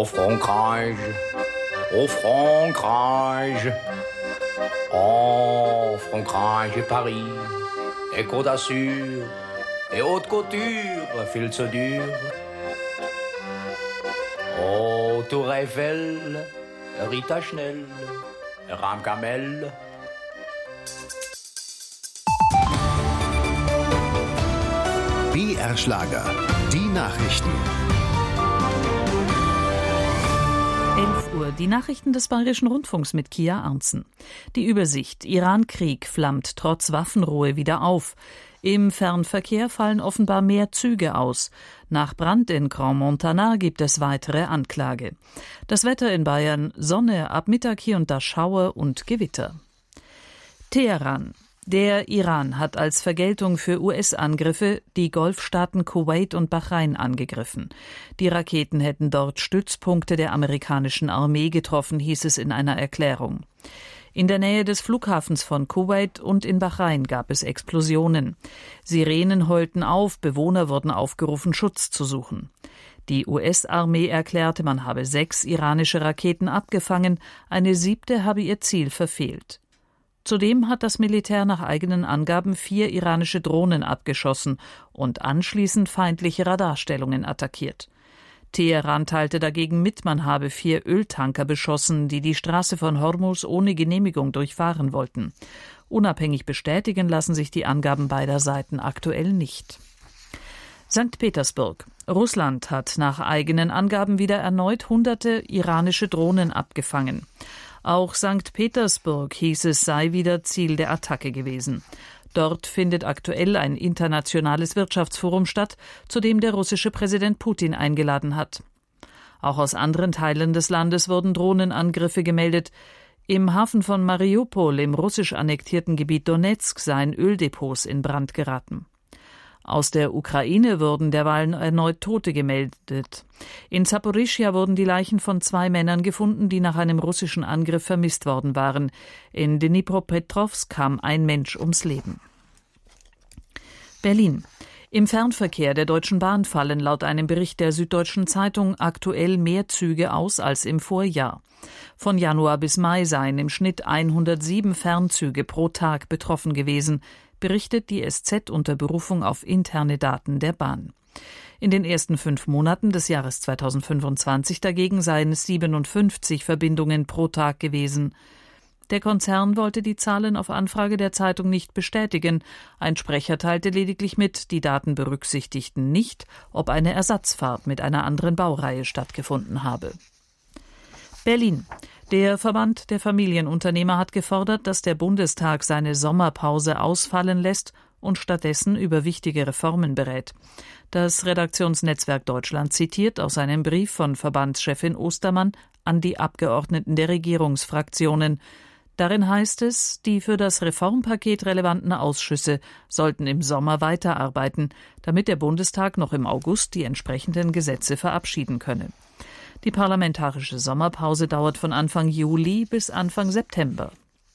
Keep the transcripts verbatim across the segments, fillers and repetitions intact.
Au Frankreich, au Frankreich, oh Frankreich et Paris, et Côte d'Azur, et haute couture, viel zu dur. Oh Tour Eiffel, Rita Schnell, Ramkamel. B R Schlager, die Nachrichten. elf Uhr, die Nachrichten des Bayerischen Rundfunks mit Kia Arntzen. Die Übersicht: Iran-Krieg flammt trotz Waffenruhe wieder auf. Im Fernverkehr fallen offenbar mehr Züge aus. Nach Brand in Grand Montana gibt es weitere Anklage. Das Wetter in Bayern: Sonne, ab Mittag hier und da Schauer und Gewitter. Teheran. Der Iran hat als Vergeltung für U S-Angriffe die Golfstaaten Kuwait und Bahrain angegriffen. Die Raketen hätten dort Stützpunkte der amerikanischen Armee getroffen, hieß es in einer Erklärung. In der Nähe des Flughafens von Kuwait und in Bahrain gab es Explosionen. Sirenen heulten auf, Bewohner wurden aufgerufen, Schutz zu suchen. Die U S-Armee erklärte, man habe sechs iranische Raketen abgefangen, eine siebte habe ihr Ziel verfehlt. Zudem hat das Militär nach eigenen Angaben vier iranische Drohnen abgeschossen und anschließend feindliche Radarstellungen attackiert. Teheran teilte dagegen mit, man habe vier Öltanker beschossen, die die Straße von Hormuz ohne Genehmigung durchfahren wollten. Unabhängig bestätigen lassen sich die Angaben beider Seiten aktuell nicht. Sankt Petersburg. Russland hat nach eigenen Angaben wieder erneut hunderte iranische Drohnen abgefangen. Auch Sankt Petersburg, hieß es, sei wieder Ziel der Attacke gewesen. Dort findet aktuell ein internationales Wirtschaftsforum statt, zu dem der russische Präsident Putin eingeladen hat. Auch aus anderen Teilen des Landes wurden Drohnenangriffe gemeldet. Im Hafen von Mariupol, im russisch annektierten Gebiet Donezk, seien Öldepots in Brand geraten. Aus der Ukraine wurden derweil erneut Tote gemeldet. In Saporischschja wurden die Leichen von zwei Männern gefunden, die nach einem russischen Angriff vermisst worden waren. In Dnipropetrovsk kam ein Mensch ums Leben. Berlin. Im Fernverkehr der Deutschen Bahn fallen laut einem Bericht der Süddeutschen Zeitung aktuell mehr Züge aus als im Vorjahr. Von Januar bis Mai seien im Schnitt hundertsieben Fernzüge pro Tag betroffen gewesen, berichtet die S Z unter Berufung auf interne Daten der Bahn. In den ersten fünf Monaten des Jahres zweitausendfünfundzwanzig dagegen seien es siebenundfünfzig Verbindungen pro Tag gewesen. Der Konzern wollte die Zahlen auf Anfrage der Zeitung nicht bestätigen. Ein Sprecher teilte lediglich mit, die Daten berücksichtigten nicht, ob eine Ersatzfahrt mit einer anderen Baureihe stattgefunden habe. Berlin. Der Verband der Familienunternehmer hat gefordert, dass der Bundestag seine Sommerpause ausfallen lässt und stattdessen über wichtige Reformen berät. Das Redaktionsnetzwerk Deutschland zitiert aus einem Brief von Verbandschefin Ostermann an die Abgeordneten der Regierungsfraktionen. Darin heißt es, die für das Reformpaket relevanten Ausschüsse sollten im Sommer weiterarbeiten, damit der Bundestag noch im August die entsprechenden Gesetze verabschieden könne. Die parlamentarische Sommerpause dauert von Anfang Juli bis Anfang September.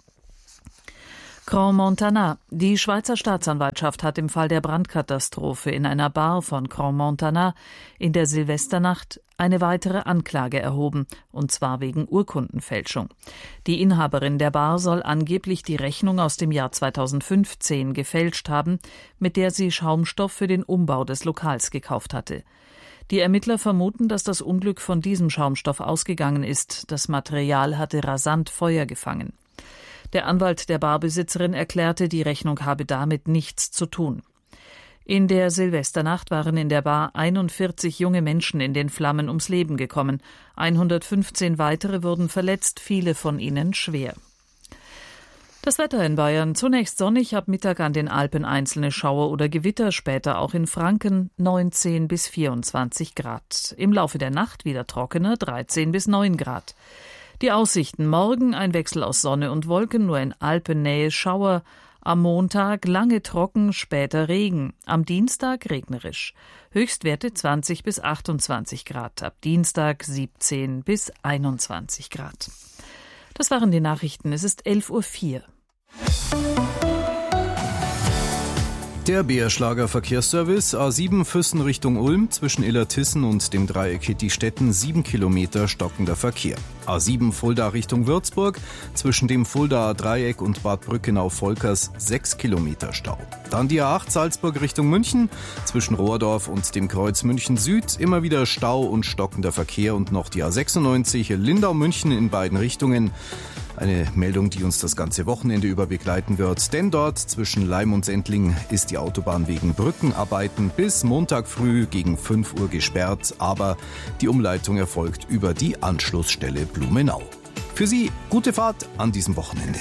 Grand Montana. Die Schweizer Staatsanwaltschaft hat im Fall der Brandkatastrophe in einer Bar von Grand Montana in der Silvesternacht eine weitere Anklage erhoben, und zwar wegen Urkundenfälschung. Die Inhaberin der Bar soll angeblich die Rechnung aus dem Jahr zweitausendfünfzehn gefälscht haben, mit der sie Schaumstoff für den Umbau des Lokals gekauft hatte. Die Ermittler vermuten, dass das Unglück von diesem Schaumstoff ausgegangen ist. Das Material hatte rasant Feuer gefangen. Der Anwalt der Barbesitzerin erklärte, die Rechnung habe damit nichts zu tun. In der Silvesternacht waren in der Bar einundvierzig junge Menschen in den Flammen ums Leben gekommen. hundertfünfzehn weitere wurden verletzt, viele von ihnen schwer. Das Wetter in Bayern: zunächst sonnig, ab Mittag an den Alpen einzelne Schauer oder Gewitter, später auch in Franken neunzehn bis vierundzwanzig Grad. Im Laufe der Nacht wieder trockener, dreizehn bis neun Grad. Die Aussichten: morgen ein Wechsel aus Sonne und Wolken, nur in Alpennähe Schauer. Am Montag lange trocken, später Regen. Am Dienstag regnerisch. Höchstwerte zwanzig bis achtundzwanzig Grad. Ab Dienstag siebzehn bis einundzwanzig Grad. Das waren die Nachrichten. Es ist elf Uhr vier. Der B R-Schlager Verkehrsservice A sieben Füssen Richtung Ulm zwischen Illertissen und dem Dreieck Hittistetten sieben Kilometer stockender Verkehr. A sieben Fulda Richtung Würzburg zwischen dem Fuldaer Dreieck und Bad Brückenau-Volkers sechs Kilometer Stau. Dann die A acht Salzburg Richtung München zwischen Rohrdorf und dem Kreuz München Süd immer wieder Stau und stockender Verkehr und noch die A sechsundneunzig Lindau-München in beiden Richtungen. Eine Meldung, die uns das ganze Wochenende über begleiten wird, denn dort zwischen Leim und Sendling ist die Autobahn wegen Brückenarbeiten bis Montag früh gegen fünf Uhr gesperrt, aber die Umleitung erfolgt über die Anschlussstelle Blumenau. Für Sie gute Fahrt an diesem Wochenende.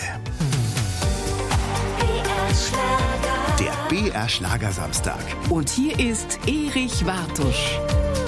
Der B R-Schlagersamstag. Und hier ist Erich Wartusch.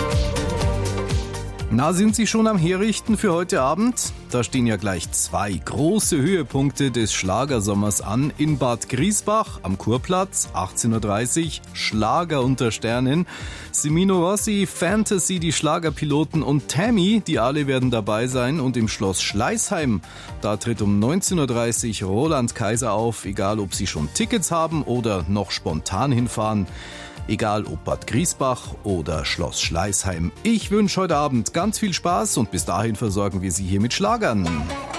Na, sind Sie schon am Herrichten für heute Abend? Da stehen ja gleich zwei große Höhepunkte des Schlagersommers an. In Bad Griesbach am Kurplatz, achtzehn Uhr dreißig, Schlager unter Sternen. Semino Rossi, Fantasy, die Schlagerpiloten und Tammy, die alle werden dabei sein. Und im Schloss Schleißheim, da tritt um neunzehn Uhr dreißig Roland Kaiser auf, egal ob Sie schon Tickets haben oder noch spontan hinfahren. Egal ob Bad Griesbach oder Schloss Schleißheim. Ich wünsche heute Abend ganz viel Spaß und bis dahin versorgen wir Sie hier mit Schlagern.